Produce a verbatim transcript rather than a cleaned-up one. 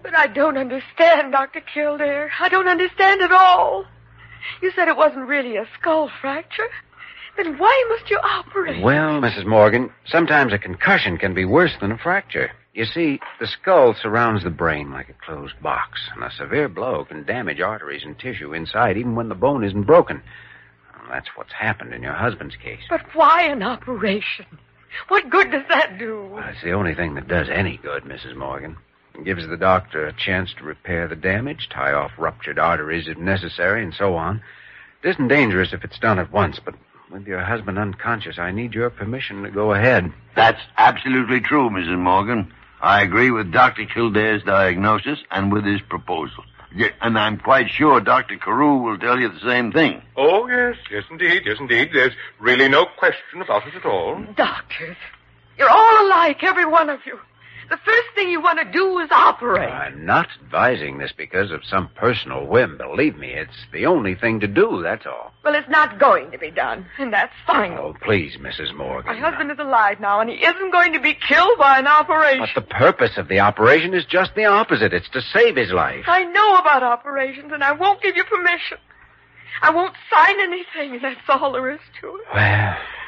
But I don't understand, Doctor Kildare. I don't understand at all. You said it wasn't really a skull fracture. Then why must you operate? Well, Missus Morgan, sometimes a concussion can be worse than a fracture. You see, the skull surrounds the brain like a closed box, and a severe blow can damage arteries and tissue inside even when the bone isn't broken. Well, that's what's happened in your husband's case. But why an operation? What good does that do? Well, it's the only thing that does any good, Missus Morgan. It gives the doctor a chance to repair the damage, tie off ruptured arteries if necessary, and so on. It isn't dangerous if it's done at once, but with your husband unconscious, I need your permission to go ahead. That's absolutely true, Missus Morgan. I agree with Doctor Kildare's diagnosis and with his proposal. Yeah, and I'm quite sure Doctor Carew will tell you the same thing. Oh, yes, yes, indeed, yes, indeed. There's really no question about it at all. Doctors, you're all alike, every one of you. The first thing you want to do is operate. Uh, I'm not advising this because of some personal whim. Believe me, it's the only thing to do, that's all. Well, it's not going to be done, and that's final. Oh, please, Missus Morgan. My husband is alive now, and he isn't going to be killed by an operation. But the purpose of the operation is just the opposite. It's to save his life. I know about operations, and I won't give you permission. I won't sign anything, and that's all there is to it. Well,